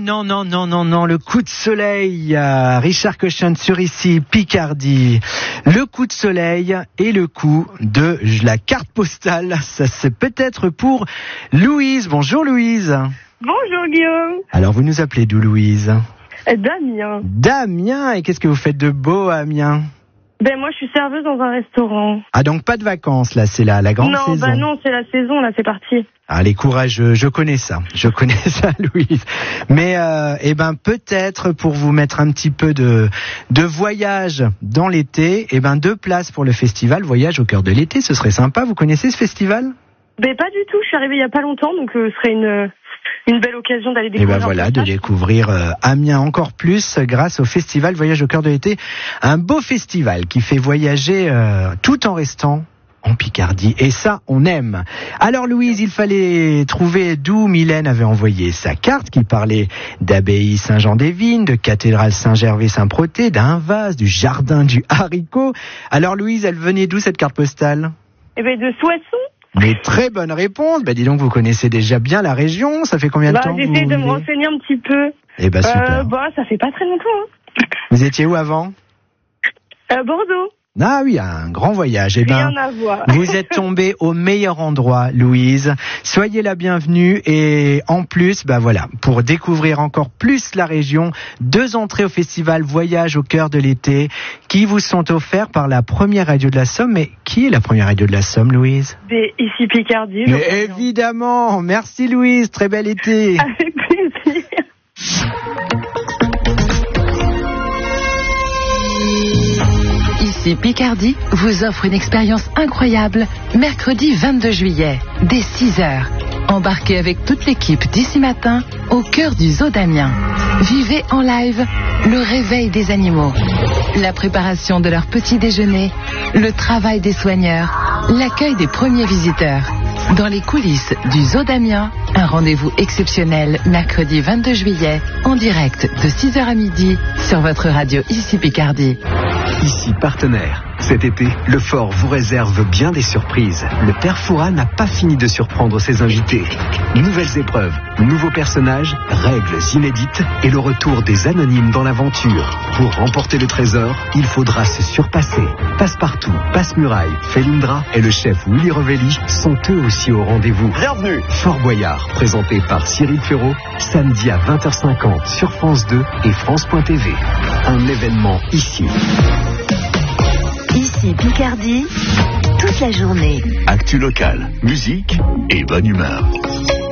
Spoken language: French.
non, le coup de soleil, Richard Cochon sur ici, Picardie. Le coup de soleil et le coup de la carte postale, ça c'est peut-être pour Louise. Bonjour Louise. Bonjour Guillaume. Alors vous nous appelez d'où Louise ? Damien. Damien, et qu'est-ce que vous faites de beau à Amiens ? Ben moi je suis serveuse dans un restaurant. Ah donc pas de vacances là, c'est la grande saison. Non, c'est la saison là, c'est parti. Allez, courage, je connais ça, Louise. Mais peut-être pour vous mettre un petit peu de voyage dans l'été, 2 places pour le festival Voyage au cœur de l'été, ce serait sympa. Vous connaissez ce festival ? Ben pas du tout, je suis arrivée il y a pas longtemps, donc ce serait une belle occasion d'aller découvrir. De découvrir Amiens encore plus grâce au festival Voyage au cœur de l'été, un beau festival qui fait voyager tout en restant en Picardie, et ça on aime. Alors Louise, il fallait trouver d'où Mylène avait envoyé sa carte, qui parlait d'abbaye Saint-Jean-des-Vignes, de cathédrale Saint-Gervais-Saint-Protais, d'un vase, du jardin du haricot. Alors Louise, elle venait d'où cette carte postale ? De Soissons. Mais très bonne réponse. Dis donc, vous connaissez déjà bien la région. Ça fait combien de temps j'essaie de me renseigner un petit peu. Super. Ça fait pas très longtemps. Vous étiez où avant ? Bordeaux. Ah oui, un grand voyage. Rien à voir. Vous êtes tombé au meilleur endroit, Louise. Soyez la bienvenue, et en plus, pour découvrir encore plus la région, 2 entrées au festival Voyage au cœur de l'été qui vous sont offerts par la première radio de la Somme. Mais qui est la première radio de la Somme, Louise ? Ici Picardie. Mais évidemment. Merci Louise, très bel été. Avec plaisir. Ici Picardie vous offre une expérience incroyable mercredi 22 juillet, dès 6h. Embarquez avec toute l'équipe d'ici matin au cœur du zoo d'Amiens. Vivez en live le réveil des animaux, la préparation de leur petit déjeuner, le travail des soigneurs, l'accueil des premiers visiteurs. Dans les coulisses du zoo d'Amiens, un rendez-vous exceptionnel mercredi 22 juillet en direct de 6h à midi sur votre radio Ici Picardie. Ici partenaire. Cet été, le Fort vous réserve bien des surprises. Le Père Fouras n'a pas fini de surprendre ses invités. Nouvelles épreuves, nouveaux personnages, règles inédites et le retour des anonymes dans l'aventure. Pour remporter le trésor, il faudra se surpasser. Passepartout, Passe-Muraille, Felindra et le chef Willy Revelli sont eux aussi au rendez-vous. Bienvenue. Fort Boyard, présenté par Cyril Ferraud, samedi à 20h50 sur France 2 et France.tv. Un événement ici. Ici Picardie, toute la journée. Actu locale, musique et bonne humeur.